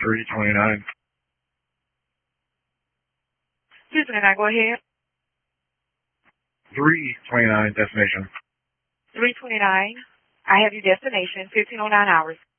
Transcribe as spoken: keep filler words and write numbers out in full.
three twenty-nine. two twenty-nine, go ahead. three twenty-nine destination. three twenty-nine. I have your destination, fifteen oh nine hours.